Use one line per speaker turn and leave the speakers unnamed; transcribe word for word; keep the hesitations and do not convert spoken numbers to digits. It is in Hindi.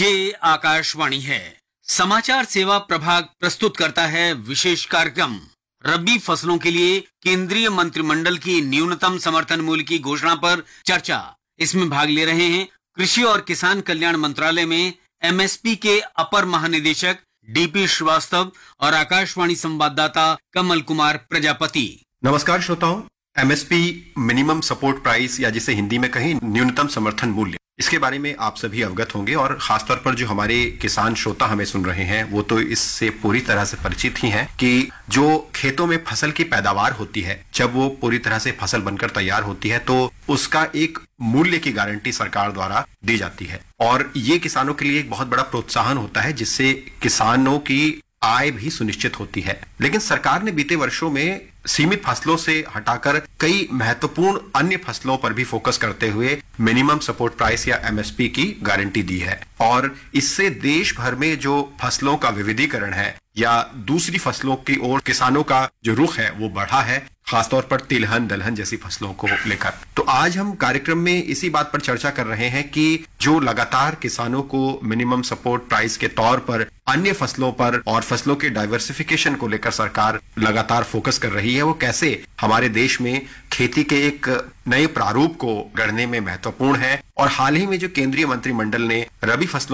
ये आकाशवाणी है। समाचार सेवा प्रभाग प्रस्तुत करता है विशेष कार्यक्रम रबी फसलों के लिए केंद्रीय मंत्रिमंडल की न्यूनतम समर्थन मूल्य की घोषणा पर चर्चा। इसमें भाग ले रहे हैं कृषि और किसान कल्याण मंत्रालय में एमएसपी के अपर महानिदेशक डीपी श्रीवास्तव और आकाशवाणी संवाददाता कमल कुमार प्रजापति।
नमस्कार श्रोताओं, एमएसपी मिनिमम सपोर्ट प्राइस या जिसे हिंदी में कहें न्यूनतम समर्थन मूल्य, इसके बारे में आप सभी अवगत होंगे और खासतौर पर जो हमारे किसान श्रोता हमें सुन रहे हैं वो तो इससे पूरी तरह से परिचित ही हैं कि जो खेतों में फसल की पैदावार होती है, जब वो पूरी तरह से फसल बनकर तैयार होती है तो उसका एक मूल्य की गारंटी सरकार द्वारा दी जाती है और ये किसानों के लिए एक बहुत बड़ा प्रोत्साहन होता है जिससे किसानों की आय भी सुनिश्चित होती है। लेकिन सरकार ने बीते वर्षों में सीमित फसलों से हटाकर कई महत्वपूर्ण अन्य फसलों पर भी फोकस करते हुए मिनिमम सपोर्ट प्राइस या एमएसपी की गारंटी दी है और इससे देश भर में जो फसलों का विविधीकरण है या दूसरी फसलों की ओर किसानों का जो रुख है वो बढ़ा है, खासतौर पर तिलहन दलहन जैसी फसलों को लेकर। तो आज हम कार्यक्रम में इसी बात पर चर्चा कर रहे हैं कि जो लगातार किसानों को मिनिमम सपोर्ट प्राइस के तौर पर अन्य फसलों पर और फसलों के डाइवर्सिफिकेशन को लेकर सरकार लगातार फोकस कर रही है, वो कैसे हमारे देश में खेती के एक नए प्रारूप को गढ़ने में महत्वपूर्ण है। और हाल ही में जो केंद्रीय मंत्रिमंडल ने रबी फसलों